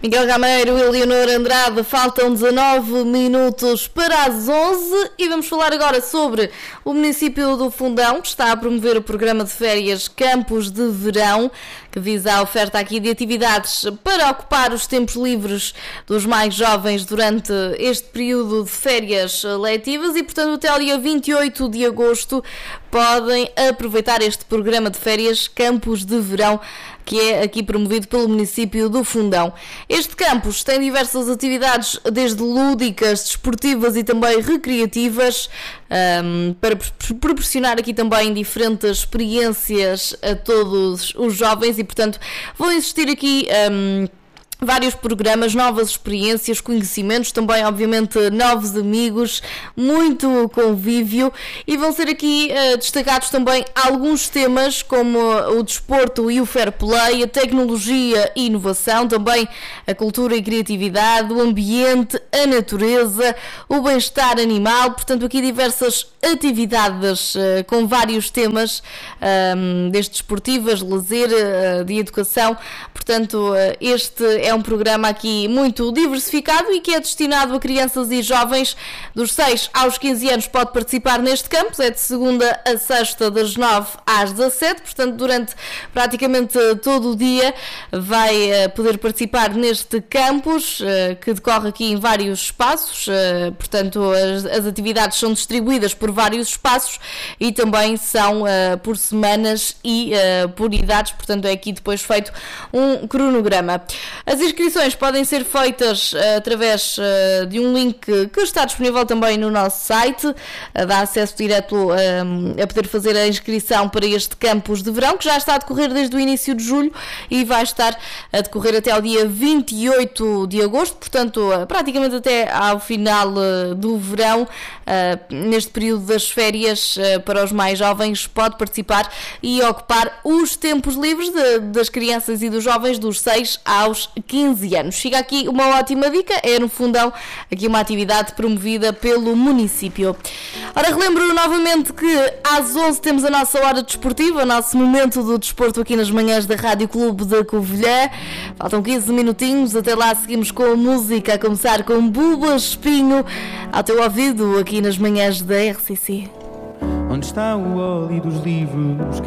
Miguel Gameiro e Leonor Andrade, faltam 19 minutos para as 11 e vamos falar agora sobre o município do Fundão, que está a promover o programa de férias Campos de Verão, que visa a oferta aqui de atividades para ocupar os tempos livres dos mais jovens durante este período de férias letivas e, portanto, até ao dia 28 de agosto podem aproveitar este programa de férias Campos de Verão, que é aqui promovido pelo município do Fundão. Este campus tem diversas atividades, desde lúdicas, desportivas e também recreativas, para proporcionar aqui também diferentes experiências a todos os jovens e, portanto, vão existir aqui vários programas, novas experiências, conhecimentos, também obviamente novos amigos, muito convívio e vão ser aqui destacados também alguns temas como o desporto e o fair play, a tecnologia e inovação, também a cultura e criatividade, o ambiente, a natureza, o bem-estar animal, portanto aqui diversas atividades com vários temas, desde desportivas, lazer, de educação, portanto este é um programa aqui muito diversificado e que é destinado a crianças e jovens dos 6 aos 15 anos. Pode participar neste campus, é de segunda a sexta das 9 às 17, portanto durante praticamente todo o dia vai poder participar neste campus que decorre aqui em vários espaços, portanto as atividades são distribuídas por vários espaços e também são por semanas e por idades, portanto é aqui depois feito um cronograma. As inscrições podem ser feitas através de um link que está disponível também no nosso site, dá acesso direto a poder fazer a inscrição para este campus de verão, que já está a decorrer desde o início de julho e vai estar a decorrer até ao dia 28 de agosto, portanto praticamente até ao final do verão, neste período das férias para os mais jovens, pode participar e ocupar os tempos livres das crianças e dos jovens dos 6 aos 15 anos. Chega aqui uma ótima dica, é no Fundão aqui uma atividade promovida pelo município. Ora, relembro novamente que às 11 temos a nossa hora desportiva, o nosso momento do desporto aqui nas manhãs da Rádio Clube da Covilhã. Faltam 15 minutinhos, até lá seguimos com a música, a começar com Buba Espinho, ao teu ouvido aqui nas manhãs da RCC. Onde está o óleo dos livros?